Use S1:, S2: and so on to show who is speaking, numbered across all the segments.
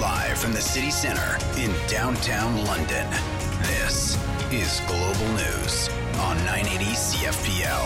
S1: Live from the city center in downtown London, this is Global News on 980 CFPL.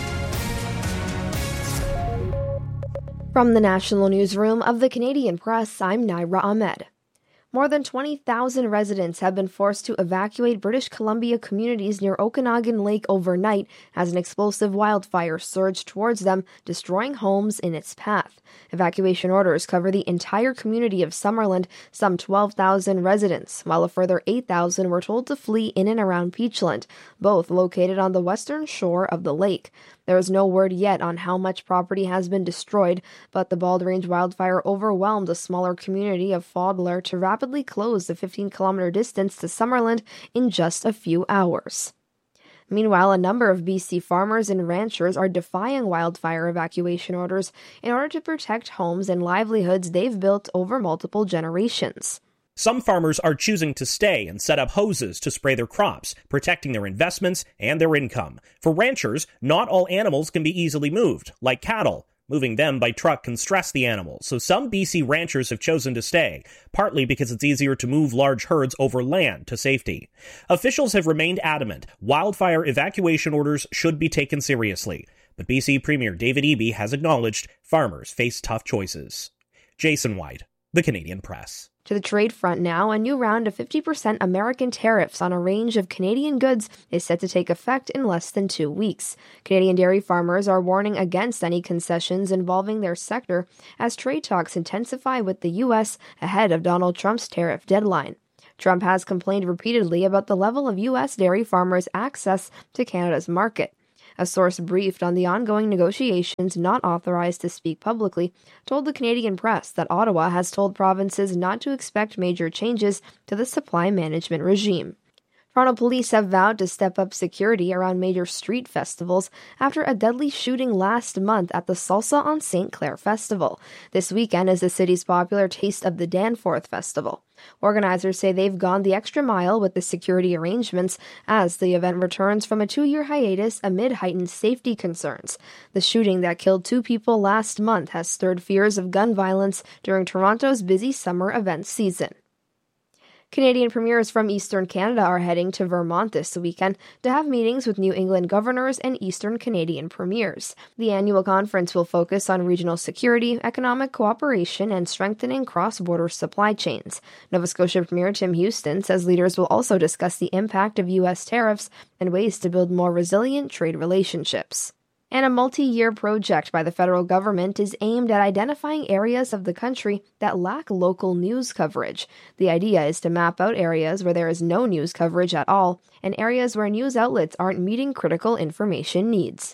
S2: From the National Newsroom of the Canadian Press, I'm Naira Ahmed. More than 20,000 residents have been forced to evacuate British Columbia communities near Okanagan Lake overnight as an explosive wildfire surged towards them, destroying homes in its path. Evacuation orders cover the entire community of Summerland, some 12,000 residents, while a further 8,000 were told to flee in and around Peachland, both located on the western shore of the lake. There is no word yet on how much property has been destroyed, but the Bald Range wildfire overwhelmed a smaller community of Fodler to rapidly close the 15-kilometer distance to Summerland in just a few hours. Meanwhile, a number of BC farmers and ranchers are defying wildfire evacuation orders in order to protect homes and livelihoods they've built over multiple generations.
S3: Some farmers are choosing to stay and set up hoses to spray their crops, protecting their investments and their income. For ranchers, not all animals can be easily moved, like cattle. Moving them by truck can stress the animals, so some BC ranchers have chosen to stay, partly because it's easier to move large herds over land to safety. Officials have remained adamant wildfire evacuation orders should be taken seriously, but BC Premier David Eby has acknowledged farmers face tough choices. Jason White, The Canadian Press.
S2: To the trade front now, a new round of 50% American tariffs on a range of Canadian goods is set to take effect in less than 2 weeks. Canadian dairy farmers are warning against any concessions involving their sector as trade talks intensify with the U.S. ahead of Donald Trump's tariff deadline. Trump has complained repeatedly about the level of U.S. dairy farmers' access to Canada's market. A source briefed on the ongoing negotiations, not authorized to speak publicly, told the Canadian Press that Ottawa has told provinces not to expect major changes to the supply management regime. Toronto police have vowed to step up security around major street festivals after a deadly shooting last month at the Salsa on St. Clair Festival. This weekend is the city's popular Taste of the Danforth Festival. Organizers say they've gone the extra mile with the security arrangements as the event returns from a 2-year hiatus amid heightened safety concerns. The shooting that killed 2 people last month has stirred fears of gun violence during Toronto's busy summer event season. Canadian premiers from Eastern Canada are heading to Vermont this weekend to have meetings with New England governors and Eastern Canadian premiers. The annual conference will focus on regional security, economic cooperation, and strengthening cross-border supply chains. Nova Scotia Premier Tim Houston says leaders will also discuss the impact of U.S. tariffs and ways to build more resilient trade relationships. And a multi-year project by the federal government is aimed at identifying areas of the country that lack local news coverage. The idea is to map out areas where there is no news coverage at all and areas where news outlets aren't meeting critical information needs.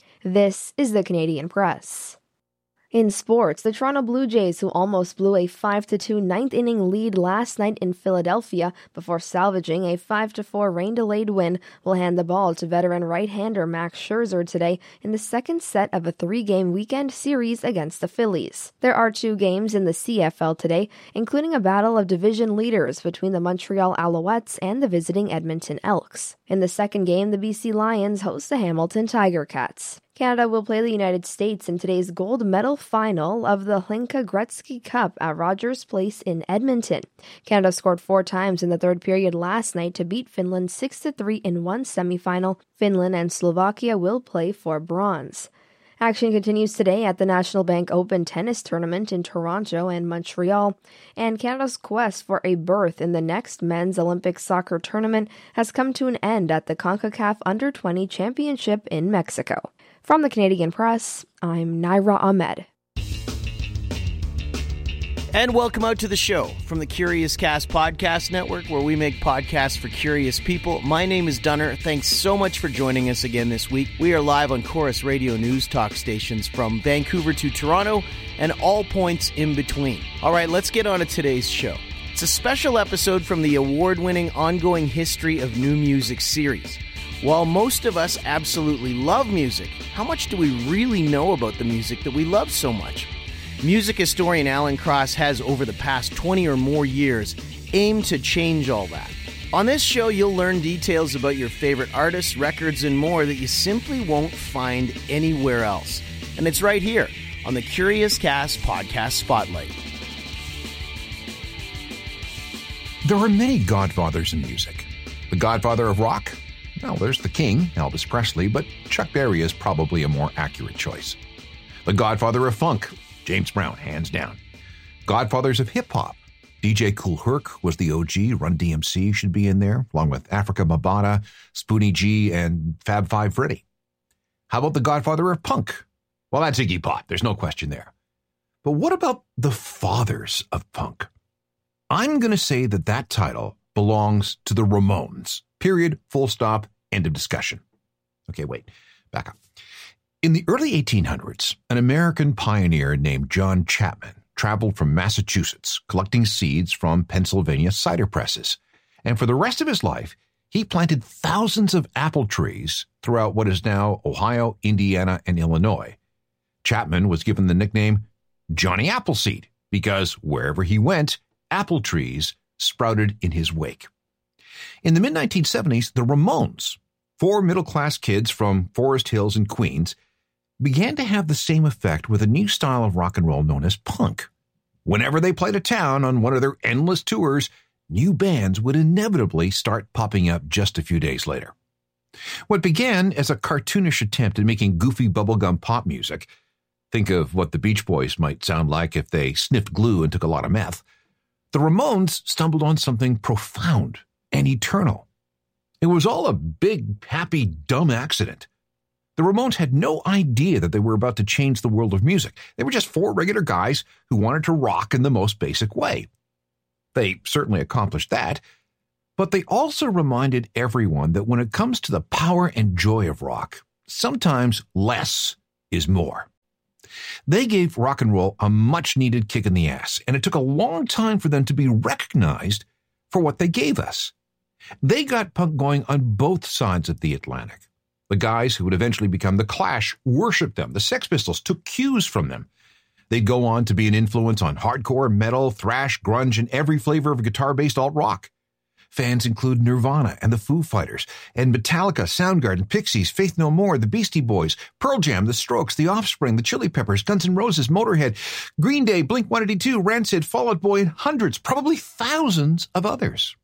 S2: This is the Canadian Press. In sports, the Toronto Blue Jays, who almost blew a 5-2 ninth-inning lead last night in Philadelphia before salvaging a 5-4 rain-delayed win, will hand the ball to veteran right-hander Max Scherzer today in the second set of a 3-game weekend series against the Phillies. There are 2 games in the CFL today, including a battle of division leaders between the Montreal Alouettes and the visiting Edmonton Elks. In the second game, the BC Lions host the Hamilton Tiger Cats. Canada will play the United States in today's gold medal final of the Hlinka Gretzky Cup at Rogers Place in Edmonton. Canada scored 4 times in the third period last night to beat Finland 6-3 in one semifinal. Finland and Slovakia will play for bronze. Action continues today at the National Bank Open Tennis Tournament in Toronto and Montreal, and Canada's quest for a berth in the next men's Olympic soccer tournament has come to an end at the CONCACAF Under-20 Championship in Mexico. From the Canadian Press, I'm Naira Ahmed.
S4: And welcome out to the show from the Curious Cast Podcast Network, where we make podcasts for curious people. My name is Dunner. Thanks so much for joining us again this week. We are live on Chorus Radio News Talk stations from Vancouver to Toronto and all points in between. All right, let's get on to today's show. It's a special episode from the award-winning Ongoing History of New Music series. While most of us absolutely love music, how much do we really know about the music that we love so much? Music historian Alan Cross has, over the past 20 or more years, aimed to change all that. On this show, you'll learn details about your favorite artists, records, and more that you simply won't find anywhere else. And it's right here on the Curious Cast Podcast Spotlight.
S5: There are many godfathers in music. The godfather of rock? Well, there's the king, Elvis Presley, but Chuck Berry is probably a more accurate choice. The godfather of funk? James Brown, hands down. Godfathers of hip-hop? DJ Kool Herc was the OG, Run DMC should be in there, along with Africa Bambaataa, Spoonie G, and Fab Five Freddy. How about the godfather of punk? Well, that's Iggy Pop, there's no question there. But what about the fathers of punk? I'm going to say that title belongs to the Ramones. Period, full stop, end of discussion. Okay, wait, back up. In the early 1800s, an American pioneer named John Chapman traveled from Massachusetts, collecting seeds from Pennsylvania cider presses. And for the rest of his life, he planted thousands of apple trees throughout what is now Ohio, Indiana, and Illinois. Chapman was given the nickname Johnny Appleseed because wherever he went, apple trees sprouted in his wake. In the mid-1970s, the Ramones, 4 middle-class kids from Forest Hills in Queens, began to have the same effect with a new style of rock and roll known as punk. Whenever they played a town on one of their endless tours, new bands would inevitably start popping up just a few days later. What began as a cartoonish attempt at making goofy bubblegum pop music, think of what the Beach Boys might sound like if they sniffed glue and took a lot of meth, the Ramones stumbled on something profound and eternal. It was all a big, happy, dumb accident. The Ramones had no idea that they were about to change the world of music. They were just 4 regular guys who wanted to rock in the most basic way. They certainly accomplished that, but they also reminded everyone that when it comes to the power and joy of rock, sometimes less is more. They gave rock and roll a much-needed kick in the ass, and it took a long time for them to be recognized for what they gave us. They got punk going on both sides of the Atlantic. The guys who would eventually become the Clash worshipped them. The Sex Pistols took cues from them. They'd go on to be an influence on hardcore, metal, thrash, grunge, and every flavor of guitar-based alt-rock. Fans include Nirvana and the Foo Fighters, and Metallica, Soundgarden, Pixies, Faith No More, the Beastie Boys, Pearl Jam, the Strokes, the Offspring, the Chili Peppers, Guns N' Roses, Motorhead, Green Day, Blink-182, Rancid, Fall Out Boy, and hundreds, probably thousands of others.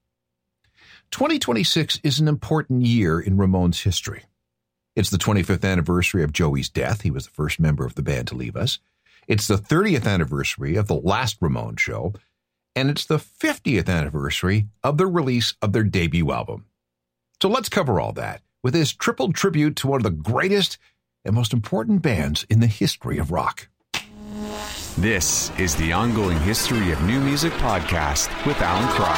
S5: 2026 is an important year in Ramones' history. It's the 25th anniversary of Joey's death. He was the first member of the band to leave us. It's the 30th anniversary of the last Ramones show. And it's the 50th anniversary of the release of their debut album. So let's cover all that with this triple tribute to one of the greatest and most important bands in the history of rock.
S6: This is the Ongoing History of New Music podcast with Alan Cry.